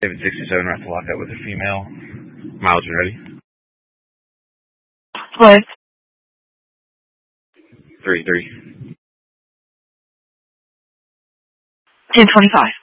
David 67, right to lock up with a female. Miles, you ready? What? 3-3. 10:25.